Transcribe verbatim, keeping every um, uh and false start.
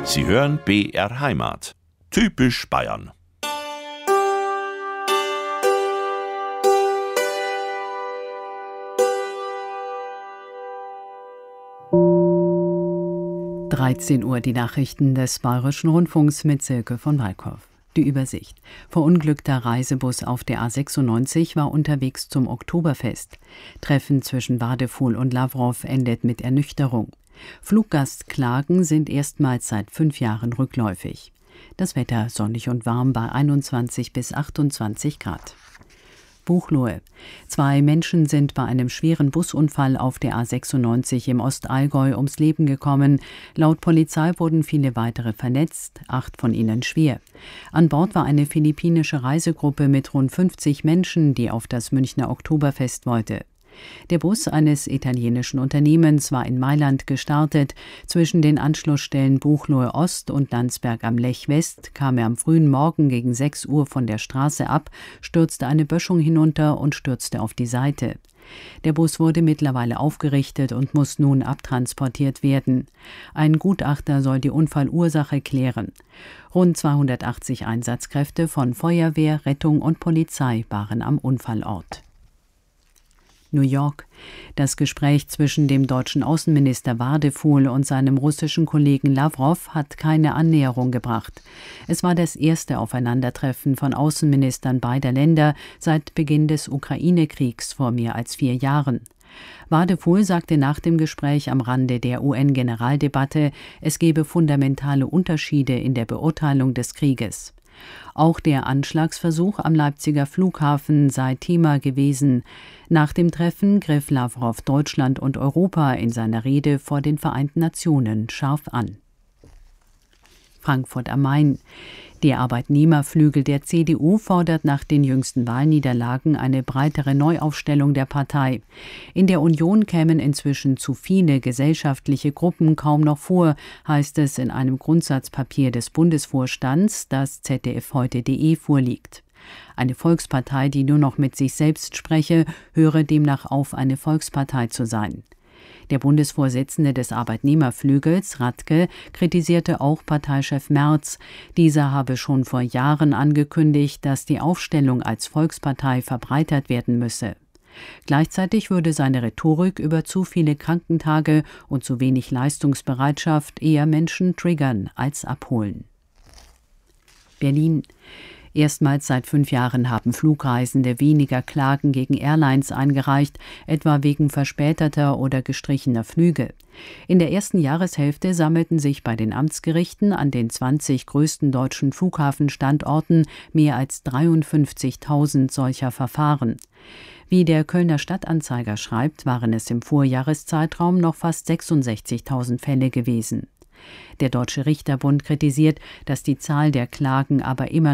Sie hören B R Heimat. Typisch Bayern. dreizehn Uhr die Nachrichten des Bayerischen Rundfunks mit Silke von Walkow. Die Übersicht. Verunglückter Reisebus auf der A sechsundneunzig war unterwegs zum Oktoberfest. Treffen zwischen Wadefuhl und Lawrow endet mit Ernüchterung. Fluggastklagen sind erstmals seit fünf Jahren rückläufig. Das Wetter sonnig und warm bei einundzwanzig bis achtundzwanzig Grad. Buchloe. Zwei Menschen sind bei einem schweren Busunfall auf der A sechsundneunzig im Ostallgäu ums Leben gekommen. Laut Polizei wurden viele weitere verletzt, acht von ihnen schwer. An Bord war eine philippinische Reisegruppe mit rund fünfzig Menschen, die auf das Münchner Oktoberfest wollte. Der Bus eines italienischen Unternehmens war in Mailand gestartet. Zwischen den Anschlussstellen Buchloe Ost und Landsberg am Lech West kam er am frühen Morgen gegen sechs Uhr von der Straße ab, stürzte eine Böschung hinunter und stürzte auf die Seite. Der Bus wurde mittlerweile aufgerichtet und muss nun abtransportiert werden. Ein Gutachter soll die Unfallursache klären. Rund zweihundertachtzig Einsatzkräfte von Feuerwehr, Rettung und Polizei waren am Unfallort. New York. Das Gespräch zwischen dem deutschen Außenminister Wadefuhl und seinem russischen Kollegen Lawrow hat keine Annäherung gebracht. Es war das erste Aufeinandertreffen von Außenministern beider Länder seit Beginn des Ukraine-Kriegs vor mehr als vier Jahren. Wadefuhl sagte nach dem Gespräch am Rande der U N-Generaldebatte, es gebe fundamentale Unterschiede in der Beurteilung des Krieges. Auch der Anschlagsversuch am Leipziger Flughafen sei Thema gewesen. Nach dem Treffen griff Lawrow Deutschland und Europa in seiner Rede vor den Vereinten Nationen scharf an. Frankfurt am Main. Der Arbeitnehmerflügel der C D U fordert nach den jüngsten Wahlniederlagen eine breitere Neuaufstellung der Partei. In der Union kämen inzwischen zu viele gesellschaftliche Gruppen kaum noch vor, heißt es in einem Grundsatzpapier des Bundesvorstands, das Z D F heute punkt de vorliegt. Eine Volkspartei, die nur noch mit sich selbst spreche, höre demnach auf, eine Volkspartei zu sein. Der Bundesvorsitzende des Arbeitnehmerflügels, Radke, kritisierte auch Parteichef Merz. Dieser habe schon vor Jahren angekündigt, dass die Aufstellung als Volkspartei verbreitert werden müsse. Gleichzeitig würde seine Rhetorik über zu viele Krankentage und zu wenig Leistungsbereitschaft eher Menschen triggern als abholen. Berlin. Erstmals seit fünf Jahren haben Flugreisende weniger Klagen gegen Airlines eingereicht, etwa wegen verspäteter oder gestrichener Flüge. In der ersten Jahreshälfte sammelten sich bei den Amtsgerichten an den zwanzig größten deutschen Flughafenstandorten mehr als dreiundfünfzigtausend solcher Verfahren. Wie der Kölner Stadtanzeiger schreibt, waren es im Vorjahreszeitraum noch fast sechsundsechzigtausend Fälle gewesen. Der Deutsche Richterbund kritisiert, dass die Zahl der Klagen aber immer